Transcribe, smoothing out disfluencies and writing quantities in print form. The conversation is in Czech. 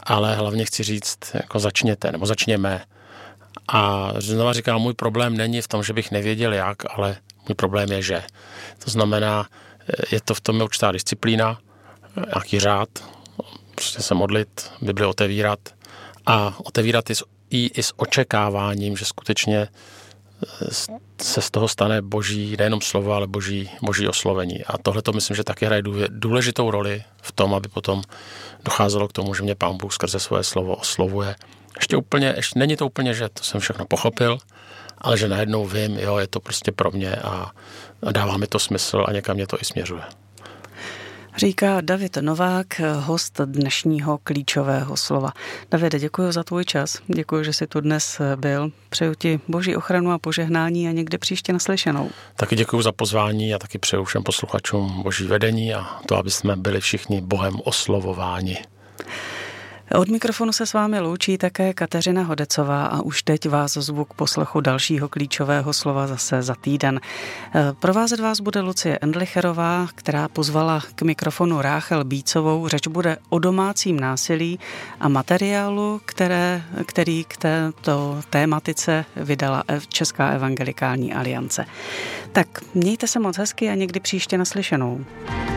ale hlavně chci říct, jako začněte, nebo začněme. A znova říkám, můj problém není v tom, že bych nevěděl jak, ale můj problém je, že. To znamená, je to v tom určitá disciplína, nějaký řád, prostě se modlit, Bibli otevírat a otevírat i s očekáváním, že skutečně se z toho stane boží, nejenom slovo, ale boží oslovení. A tohle to myslím, že taky hraje důležitou roli v tom, aby potom docházelo k tomu, že mě Pán Bůh skrze svoje slovo oslovuje. Ještě není to úplně, že to jsem všechno pochopil, ale že najednou vím, jo, je to prostě pro mě a dává mi to smysl a někam mě to i směřuje. Říká David Novák, host dnešního klíčového slova. Davide, děkuji za tvůj čas. Děkuji, že jsi tu dnes byl. Přeju ti boží ochranu a požehnání a někde příště naslyšenou. Taky děkuji za pozvání a taky přeju všem posluchačům boží vedení a to, aby jsme byli všichni Bohem oslovováni. Od mikrofonu se s vámi loučí také Kateřina Hodecová a už teď vás zvu k poslechu dalšího klíčového slova zase za týden. Provázet vás bude Lucie Endlicherová, která pozvala k mikrofonu Ráchel Bícovou. Řeč bude o domácím násilí a materiálu, který k této tématice vydala Česká evangelikální aliance. Tak mějte se moc hezky a někdy příště naslyšenou.